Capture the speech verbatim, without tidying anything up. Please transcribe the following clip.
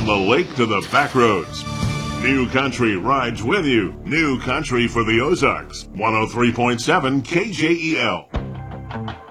the lake to the back roads. New Country rides with you. New Country for the Ozarks. one oh three point seven K J E L.